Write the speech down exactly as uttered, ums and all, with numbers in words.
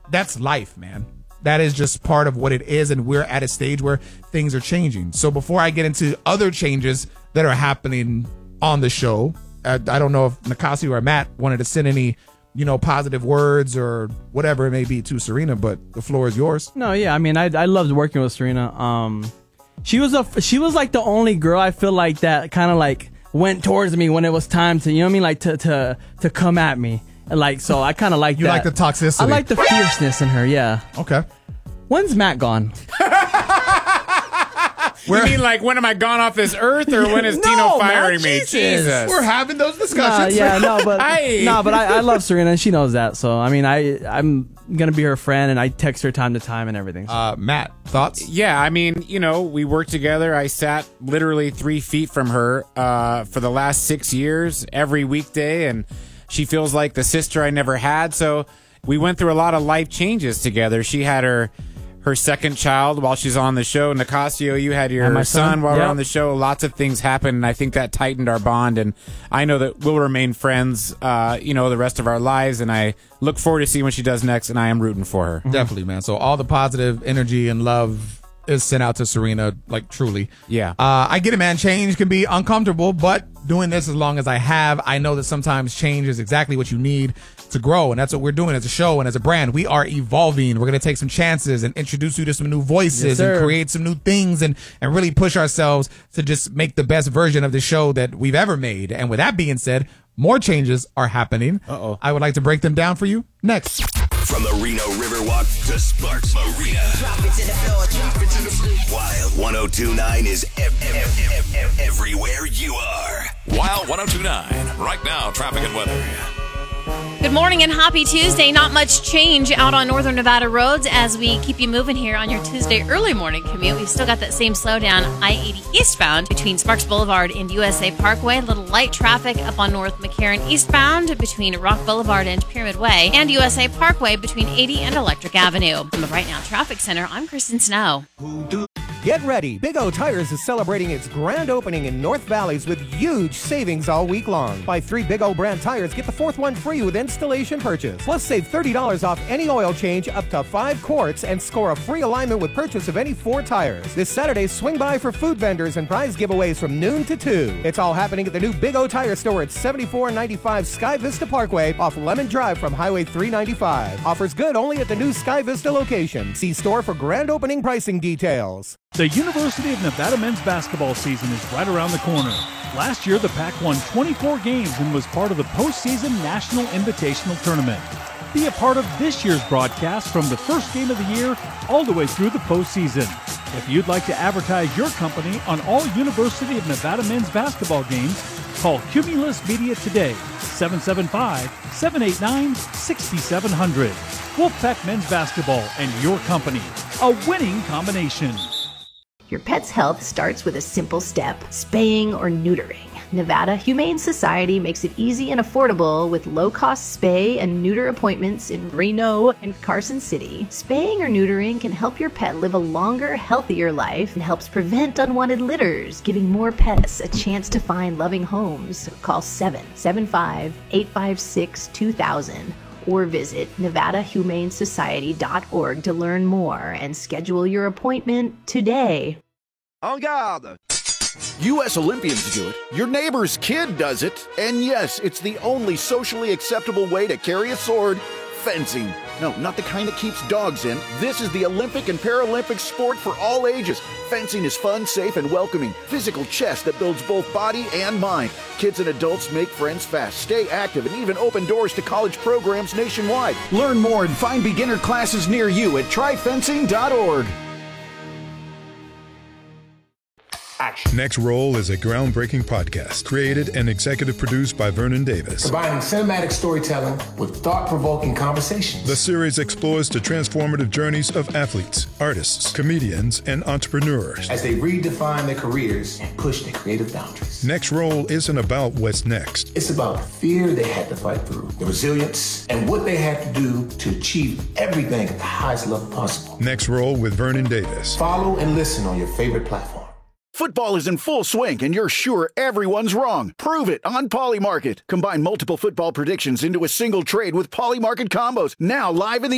that's life, man. That is just part of what it is, and we're at a stage where things are changing. So before I get into other changes that are happening on the show, I, I don't know if Nakasi or Matt wanted to send any, you know, positive words or whatever it may be to Serena, but the floor is yours. No, yeah, I mean, I I loved working with Serena. Um, she was a she was like the only girl I feel like that kind of like went towards me when it was time to, you know what I mean, like to to to come at me. Like, so I kind of like you that. like the toxicity. I like the fierceness in her. Yeah. Okay. When's Matt gone? You mean like, when am I gone off this earth, or when is No, Tino man, firing me? Jesus. Jesus. We're having those Nah, discussions. yeah, no, but Hey. no, but I, I love Serena, and she knows that. So I mean, I I'm gonna be her friend, and I text her time to time and everything. So. Uh, Matt, thoughts? Yeah, I mean, you know, we worked together. I sat literally three feet from her uh, for the last six years, every weekday, and she feels like the sister I never had. So we went through a lot of life changes together. She had her her second child while she's on the show. Nicasio, you had your And my son, son. while Yep. we're on the show. Lots of things happened, and I think that tightened our bond. And I know that we'll remain friends, uh, you know, the rest of our lives. And I look forward to seeing what she does next, and I am rooting for her. Definitely, man. So all the positive energy and love is sent out to Serena, like, truly. Yeah. Uh, I get it, man. Change can be uncomfortable, but doing this as long as I have, I know that sometimes change is exactly what you need to grow, and that's what we're doing as a show and as a brand. We are evolving. We're going to take some chances and introduce you to some new voices Yes, and sir. create some new things and, and really push ourselves to just make the best version of the show that we've ever made. And with that being said, more changes are happening. Uh-oh. I would like to break them down for you next. From the Reno Riverwalk to Sparks Marina. Drop it to the floor, drop it to the floor. Wild one oh two point nine is ev- ev- ev- ev- everywhere you are. Wild one oh two point nine. Right now, traffic and weather. Good morning and happy Tuesday. Not much change out on northern Nevada roads as we keep you moving here on your Tuesday early morning commute. We've still got that same slowdown I eighty eastbound between Sparks Boulevard and U S A Parkway. A little light traffic up on North McCarran eastbound between Rock Boulevard and Pyramid Way, and U S A Parkway between eighty and Electric Avenue. From the Right Now Traffic Center, I'm Kristen Snow. Get ready. Big O Tires is celebrating its grand opening in North Valleys with huge savings all week long. Buy three Big O brand tires, get the fourth one free with installation purchase. Plus, save thirty dollars off any oil change up to five quarts and score a free alignment with purchase of any four tires. This Saturday, swing by for food vendors and prize giveaways from noon to two. It's all happening at the new Big O Tire store at seventy-four ninety-five Sky Vista Parkway off Lemon Drive from Highway three ninety-five. Offers good only at the new Sky Vista location. See store for grand opening pricing details. The University of Nevada men's basketball season is right around the corner. Last year, the Pac won twenty-four games and was part of the postseason National Invitational Tournament. Be a part of this year's broadcast from the first game of the year all the way through the postseason. If you'd like to advertise your company on all University of Nevada men's basketball games, call Cumulus Media today, seven seven five, seven eight nine, six seven zero zero. Wolfpack Men's Basketball and your company, a winning combination. Your pet's health starts with a simple step, spaying or neutering. Nevada Humane Society makes it easy and affordable with low-cost spay and neuter appointments in Reno and Carson City. Spaying or neutering can help your pet live a longer, healthier life and helps prevent unwanted litters, giving more pets a chance to find loving homes. Call seven seven five, eight five six, two thousand or visit nevada humane society dot org to learn more and schedule your appointment today. En garde! U S Olympians do it, your neighbor's kid does it, and yes, it's the only socially acceptable way to carry a sword, fencing. No, not the kind that keeps dogs in. This is the Olympic and Paralympic sport for all ages. Fencing is fun, safe, and welcoming. Physical chess that builds both body and mind. Kids and adults make friends fast, stay active, and even open doors to college programs nationwide. Learn more and find beginner classes near you at try fencing dot org. Action. Next Roll is a groundbreaking podcast created and executive produced by Vernon Davis. Combining cinematic storytelling with thought-provoking conversations. The series explores the transformative journeys of athletes, artists, comedians, and entrepreneurs as they redefine their careers and push their creative boundaries. Next Roll isn't about what's next. It's about the fear they had to fight through, the resilience, and what they had to do to achieve everything at the highest level possible. Next Roll with Vernon Davis. Follow and listen on your favorite platform. Football is in full swing, and you're sure everyone's wrong. Prove it on Polymarket. Combine multiple football predictions into a single trade with Polymarket combos. Now live in the